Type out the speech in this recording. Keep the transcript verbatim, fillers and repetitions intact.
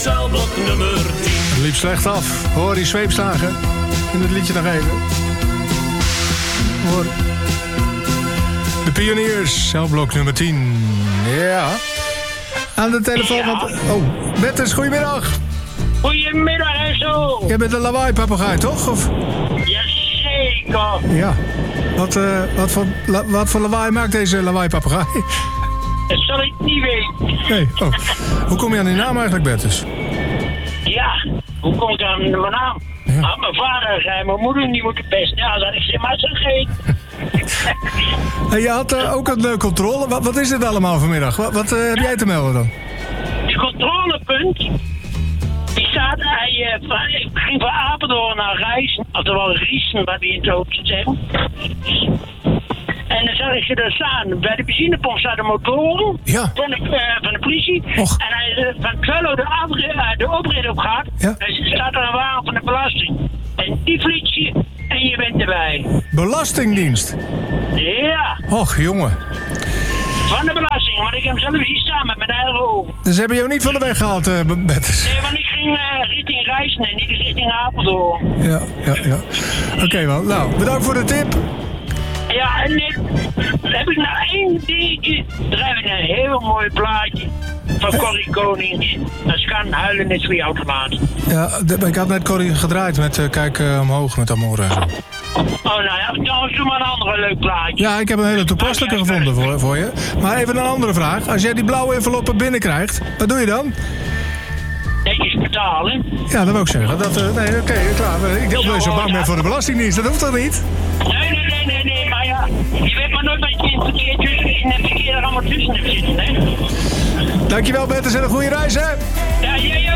celblok nummer tien. Het liep slecht af. Hoor die zweepslagen in het liedje nog even. Hoor. De Pioniers, celblok nummer tien. Ja. Aan de telefoon. Ja. Want... Oh, Bertus, goedemiddag. Goedemiddag en zo. Jij bent een lawaai-papegaai, toch? Of... Jazeker. Ja. Wat, uh, wat, voor, la, wat voor lawaai maakt deze lawaai-papegaai? Dat zal ik niet weten. Nee. Oh. Hoe kom je aan die naam eigenlijk, Bertus? Ja, hoe kom ik aan mijn naam? Ja. Had mijn vader zei, mijn moeder niet moeten pesten. Ja, dat ik ze maar zo gegeten. En je had uh, ook een uh, controle. Wat, wat is dit allemaal vanmiddag? Wat, wat uh, heb jij te melden dan? Het controlepunt, die staat, hij uh, van, ik ging van Apeldoorn naar Rijssen. Oftewel Riesen, wat die in het hoofd zeggen. En dan zag ik ze daar staan. Bij de benzinepomp staat een motor Ja. van, de, uh, van de politie. Och. En hij is uh, van Twello de, afre- uh, de oprit op gaat. Ja. En er staat er een wagen van de belasting. En die flits je en je bent erbij. Belastingdienst. Ja, Och, jongen. van de belasting. Want ik heb hem zelf hier staan met mijn eigen ogen. Dus hebben jou niet van de weg gehaald, uh, Bertus? Nee, want ik ging uh, richting Rijssen en niet richting Apeldoorn. Ja, ja, ja. Oké, okay, man. Nou, bedankt voor de tip. Ja, en net heb ik nou één dingetje. Daar heb ik een heel mooi plaatje van Corrie Konings. Dat kan huilen net voor je automaat. Ja, de, ik had net Corrie gedraaid met uh, Kijk uh, omhoog met Amore. Oh, nou ja, dan doe maar een andere leuk plaatje. Ja, ik heb een hele toepasselijke gevonden voor, voor je. Maar even een andere vraag. Als jij die blauwe enveloppen binnenkrijgt, wat doe je dan? Netjes betalen. Ja, dat wil ik zeggen. Dat, uh, nee, oké, okay, klaar. Ik denk dat je zo bang bent voor de Belastingdienst. Dat hoeft toch niet? Nee, nee, nee, nee, nee, maar ja. Je weet maar nooit wat je in het verkeer tussen in het verkeer er allemaal tussen hebt zitten, hè? Dankjewel, Bertus, en een goede reis, hè? Ja, jij